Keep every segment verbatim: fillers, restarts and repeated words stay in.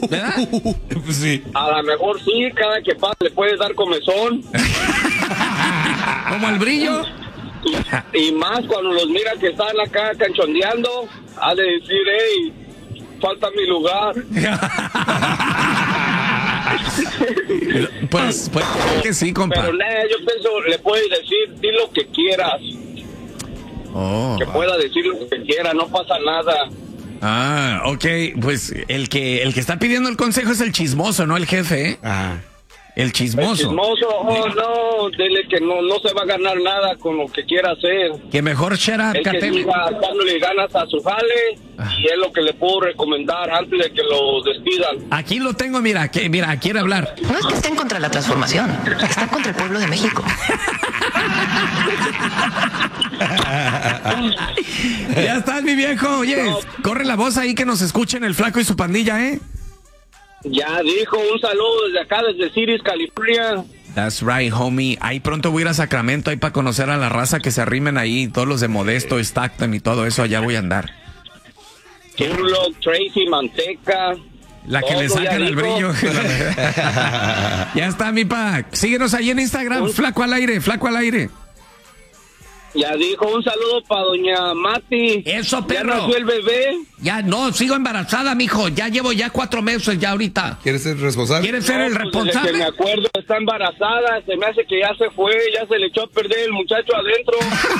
¿Verdad? Pues sí. A lo mejor sí, cada que pasa le puedes dar comezón. ¿Como el brillo? Y, y más cuando los miras que están acá canchondeando, ha de decir, hey, falta mi lugar. Pues, pues que sí, compa. Pero nada, yo pienso, le puedes decir, di lo que quieras. Oh, que pueda decir lo que quiera, no pasa nada. Ah, ok, pues el que el que está pidiendo el consejo es el chismoso, no el jefe, ¿eh? Ah. El chismoso. El chismoso, oh no, dile que no, no se va a ganar nada con lo que quiera hacer. Que mejor shut up, El que Cateme. siga dándole ganas a su jale, Ah. y es lo que le puedo recomendar antes de que lo despidan. Aquí lo tengo, mira, que mira, quiere hablar. No es que estén contra la transformación, están contra el pueblo de México. Ya estás, mi viejo. Oye, No. corre la voz ahí que nos escuchen el flaco y su pandilla, ¿eh? Ya dijo, un saludo desde acá, desde Ciris, California. That's right, homie. Ahí pronto voy a ir a Sacramento ahí para conocer a la raza que se arrimen ahí, todos los de Modesto, Stockton y todo eso, allá voy a andar. Kimlock, Tracy, Manteca. La que le todo ya sacan el dijo. brillo. Ya está, mi pa. Síguenos ahí en Instagram, flaco al aire, flaco al aire. Ya dijo, un saludo para doña Mati. Eso, perro. Ya nació el bebé. Ya, no, sigo embarazada, mijo. Ya llevo ya cuatro meses ya ahorita. ¿Quieres ser responsable? ¿Quieres ser No, el pues, desde responsable? que me acuerdo, está embarazada. Se me hace que ya se fue, ya se le echó a perder el muchacho adentro.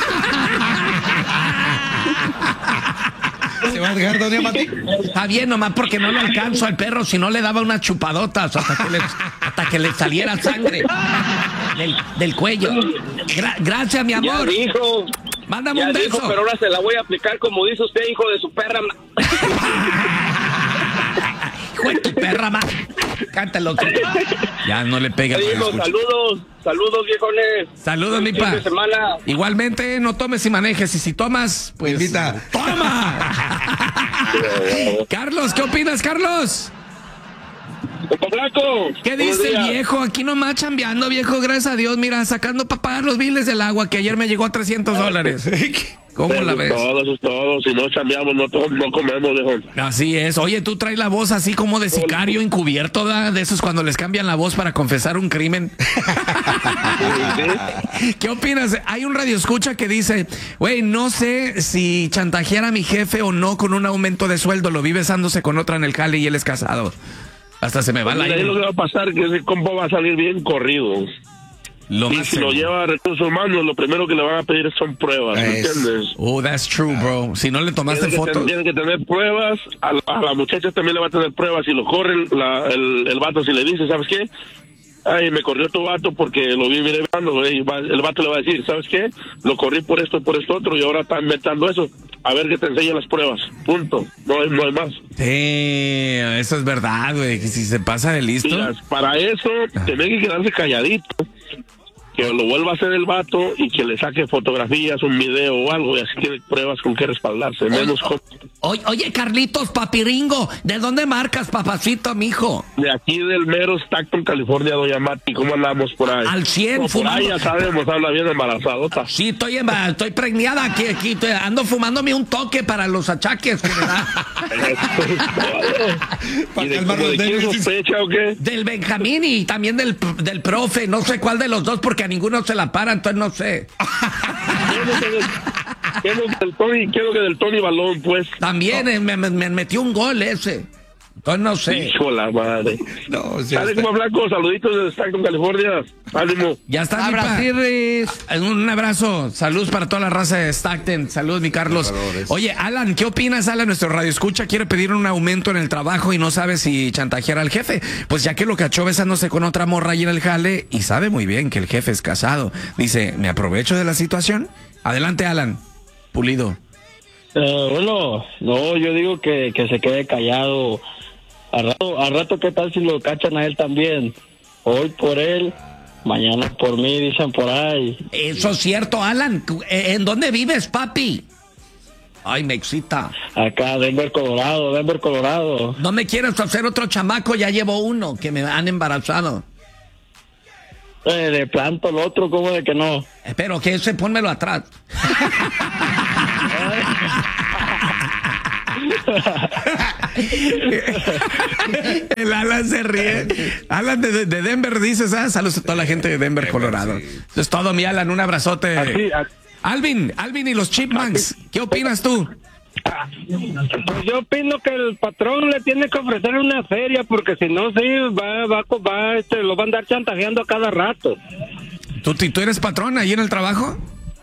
¿Se va a dejar, doña Mati? Está bien, nomás porque no le alcanzo al perro, si no le daba unas chupadotas hasta que le, hasta que le saliera sangre del, del cuello. Gra- gracias, mi Ya amor. dijo. Mándame Ya un dijo, beso. pero ahora se la voy a aplicar como dice usted, hijo de su perra. Hijo de tu perra, más. Cántalo. Ya no le pega. Ya dijo, saludos, saludos, viejones. Saludos, mi Fin pa. de semana. Igualmente, no tomes y manejes. Y si tomas, pues. Invita. ¡Toma! Carlos, ¿qué opinas, Carlos? Compa Blanco. ¿Qué buenos dice el días. viejo? Aquí nomás chambeando, viejo, gracias a Dios. Mira, sacando para pagar los biles del agua, que ayer me llegó a trescientos dólares. ¿Cómo Eso la es ves? todo, eso es todo. Si no chambeamos, no, to- no comemos, viejo. Así es. Oye, tú traes la voz así como de sicario encubierto, ¿da? De esos cuando les cambian la voz para confesar un crimen. ¿Qué opinas? Hay un radioescucha que dice, güey, no sé si chantajear a mi jefe o no con un aumento de sueldo. Lo vi besándose con otra en el jale y él es casado. Hasta se me va la Mira, ahí lo que va a pasar es que ese compa va a salir bien corrido. Lo Y más si lo seguro. lleva a recursos humanos, lo primero que le van a pedir son pruebas, ¿me Es- entiendes? Oh, that's true, bro. Si no le tomaste Tienen que, ten- fotos. tienen que tener pruebas, a la, a la muchacha también le va a tener pruebas. Si lo corren, la, el, el vato, si le dice, ¿sabes qué? Ay, me corrió tu vato porque lo vi mirando, el vato le va a decir, ¿sabes qué? Lo corrí por esto, por esto otro, y ahora está inventando eso. A ver que te enseñen las pruebas, punto. No hay, no hay más. Sí, eso es verdad, güey. Que si se pasa de listo. Mira, para eso, tiene que quedarse calladito. Que lo vuelva a hacer el vato y que le saque fotografías, un video o algo, y así tiene pruebas con que respaldarse. Menos con- Oye, oye, Carlitos, papiringo, ¿de dónde marcas, papacito, mijo? de aquí del mero Stockton, California, doña Mati. ¿Cómo andamos por ahí? Al cien, No, por ahí fumando. ya sabemos, habla bien embarazadota. Sí, estoy, emba- estoy preñada aquí, aquí, estoy- ando fumándome un toque para los achaques que me da. ¿Y de, calmar como los de quién nervios. sospecha o qué? Del Benjamín y también del, del profe, no sé cuál de los dos, porque a ninguno se la para, entonces no sé. ¿Qué es lo que del- qué es lo que del Tony, qué es lo que del Tony Balón, pues? También eh, me, me- me metió un gol ese. Entonces no sé. Hijo la madre. No, sí, Dale está- como blanco, saluditos desde Stockton, California. Ánimo. Ya está, mi pa. Abraciris. Un abrazo, saludos para toda la raza de Stockton, saludos mi Carlos. Salvadores. Oye, Alan, ¿qué opinas, Alan? Nuestro radio escucha quiere pedir un aumento en el trabajo y no sabe si chantajear al jefe. Pues ya que lo cachó besándose con otra morra ahí en el jale y sabe muy bien que el jefe es casado. Dice, ¿me aprovecho de la situación? Adelante, Alan, pulido. Eh, bueno, no, yo digo que, que se quede callado. Al rato, al rato, ¿qué tal si lo cachan a él también? Hoy por él, mañana por mí, dicen por ahí. Eso es cierto, Alan. ¿En dónde vives, papi? Ay, me excita. Acá, Denver, Colorado, Denver, Colorado. No me quieres hacer otro chamaco, ya llevo uno que me han embarazado. Eh, de planto el otro, ¿cómo de que no? Pero que ese pónmelo atrás. El Alan se ríe. Alan de, de Denver, dices, ah, saludos a toda la gente de Denver, Colorado. Sí. Eso es todo, mi Alan, un abrazote. Así, así. Alvin, Alvin y los Chipmunks, ¿qué opinas tú? Pues yo opino que el patrón le tiene que ofrecer una feria, porque si no, sí, va, va, va, este, lo va a andar chantajeando a cada rato. ¿Tú, tú eres patrón ahí en el trabajo?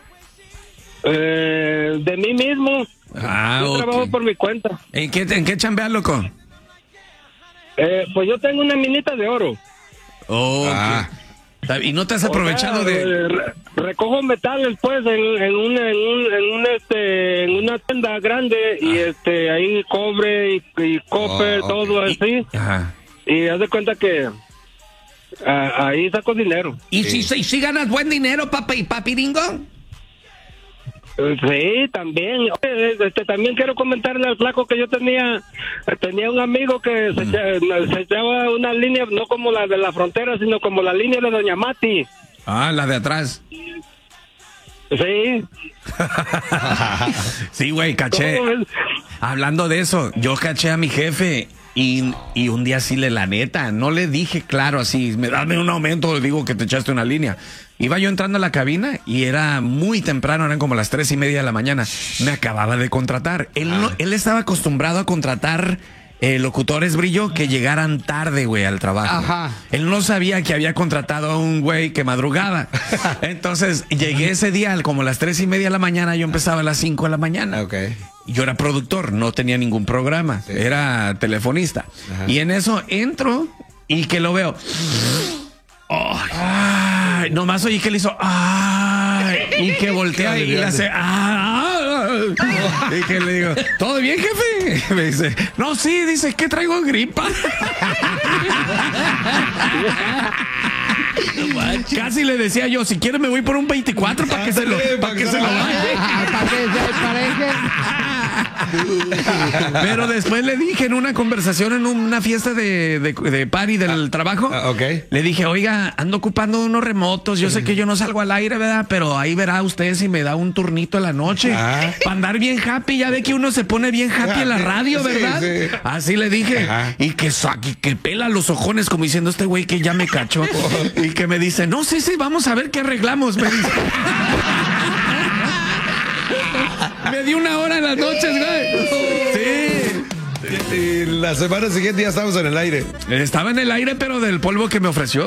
Eh, de mí mismo. Ah, Yo ok. trabajo por mi cuenta. ¿En qué, en qué chambeas, loco? Eh, pues yo tengo una minita de oro. Oh, Ah. ¿y no te has aprovechado O sea, de...? eh, re- recojo metales, pues, en, en, un, en, un, en, un, este, en una tienda grande, y este ahí cobre y, y copper, Oh, ok. todo así. Ajá. Y haz de cuenta que ah, ahí saco dinero. ¿Y si, si, si ganas buen dinero, papi, papiringo? Eh, Sí, también. Oye, Este, también quiero comentarle al flaco que yo tenía tenía un amigo que se, echa- se echaba una línea, no como la de la frontera, sino como la línea de Doña Mati. Ah, la de atrás. Sí. Sí, güey, caché. ¿Cómo ves? Hablando de eso, yo caché a mi jefe y, y un día sí le, la neta, no le dije claro así, me dame un aumento, le digo que te echaste una línea. Iba yo entrando a la cabina y era muy temprano, eran como las tres y media de la mañana. Me acababa de contratar. Él, no, él estaba acostumbrado a contratar eh, locutores, Brillo, que llegaran tarde, güey, al trabajo. Ajá. Él no sabía que había contratado a un güey que madrugaba. Entonces, llegué ese día al- como las tres y media de la mañana, yo empezaba a las cinco de la mañana. Ok. Yo era productor, no tenía ningún programa, Sí. era telefonista. Ajá. Y en eso entro y que lo veo. Ay, ay, nomás oí que le hizo. Ay, y que voltea y le hace. Ay, y que le digo, ¿todo bien, jefe? Me dice, no, sí, dice, que traigo gripa. Casi le decía yo, si quieres me voy por un veinticuatro para que se lo, Ándale, para que se lo baje. Para que se pareje. Pero después le dije en una conversación, en una fiesta de, de, de party del trabajo, ah, ok. le dije, oiga, ando ocupando unos remotos, yo sé que yo no salgo al aire, ¿verdad? Pero ahí verá usted si me da un turnito en la noche. Ah. Para andar bien happy, ya ve que uno se pone bien happy en la radio, Sí, ¿verdad? sí. Así le dije. Ajá. Y que, sa- que, que pela los ojones como diciendo este güey que ya me cachó. Y que me dice, no, sí, sí, vamos a ver qué arreglamos, me dice. Me dio una hora en las noches, güey. Sí. Y la semana siguiente ya estamos en el aire. Estaba en el aire, pero del polvo que me ofreció.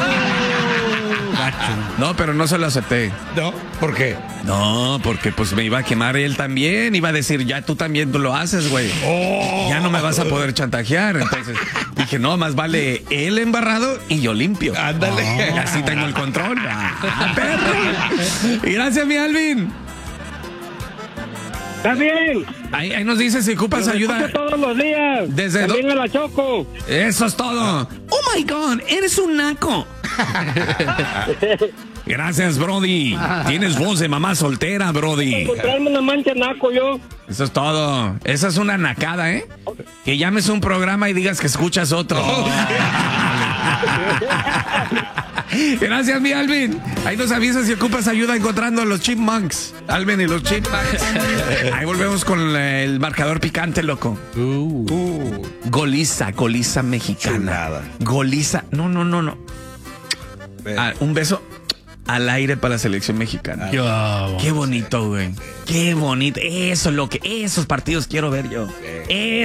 No, pero no se lo acepté. ¿No? ¿Por qué? No, porque pues me iba a quemar él también. Iba a decir, ya tú también lo haces, güey. Ya no me vas a poder chantajear. Entonces dije, no, más vale él embarrado y yo limpio. Ándale. Y así tengo el control. Ah, perro. Y gracias, mi Alvin. Está bien. Ahí, ahí nos dice si ocupas Los ayuda. escucho todos los días. Desde También do- a la Choco. Eso es todo. Oh my God, eres un naco. Gracias, Brody. Tienes voz de mamá soltera, Brody. Encontrarme una mancha naco yo. Eso es todo. Esa es una nacada, ¿eh? Que llames un programa y digas que escuchas otro. Gracias, mi Alvin. Ahí nos avisas si ocupas ayuda encontrando a los Chipmunks. Alvin y los Chipmunks. Ahí volvemos con el marcador picante, loco. Uh, Goliza, goliza mexicana. Chulada. Goliza. No, no, no, no. ven. Ah, un beso al aire para la selección mexicana. Qué bonito, güey. Qué bonito. Eso es lo que, esos partidos quiero ver yo.